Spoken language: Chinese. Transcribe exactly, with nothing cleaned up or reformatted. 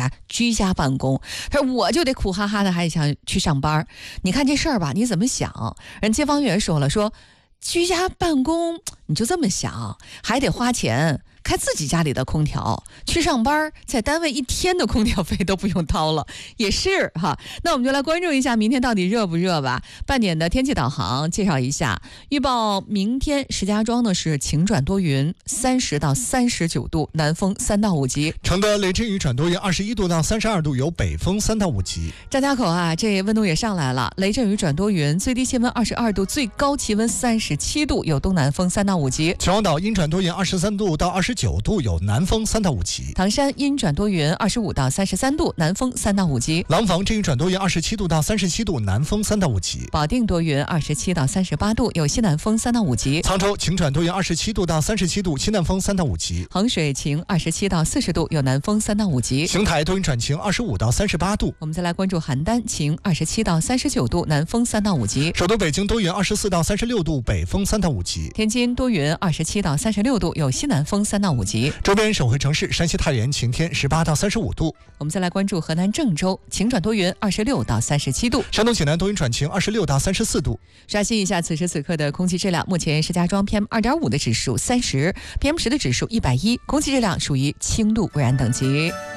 家居家办公。他说我就得苦哈哈的还想去上班。你看这事儿吧，你怎么想？人街坊也说了，说居家办公你就这么想，还得花钱开自己家里的空调，去上班在单位一天的空调费都不用掏了，也是哈。那我们就来关注一下明天到底热不热吧。半点的天气导航介绍一下，预报明天石家庄呢是晴转多云，三十到三十九度，南风三到五级。 承德雷阵雨转多云，二十一度到三十二度，有北风三到五级。 张家口啊，这温度也上来了，雷阵雨转多云，最低气温二十二度，最高气温三十七度，有东南风三到五级。 秦皇岛阴转多云，二十三度到二十九度，有南风三到五级。 唐山阴转多云，二十五到三十三度，南风三到五级。 廊坊阵雨转多云，二十七度到三十七度，南风三到五级。 保定多云，二十七到三十八度，有西南风三到五级。 沧州晴转多云，二十七度到三十七度，西南风三到五级。 衡水晴，二十七到四十度，有南风三到五级。 邢台多云转晴，二十五到三十八度。 我们再来关注邯郸晴，二十七到三十九度，南风三到五级。 首都北京多云，二十四到三十六度，北风三到五级。 天津多云，二十七到三十六度，有西南风三到五级。 周边省会城市山西太原晴天，十八到三十五度。 我们再来关注河南郑州，晴转多云，二十六到三十七度。 山东济南多云转晴，二十六到三十四度。 刷新一下此时此刻的空气质量，目前石家庄 P M 二点五 的指数三十 ，P M 十 的指数一百一，空气质量属于轻度污染等级。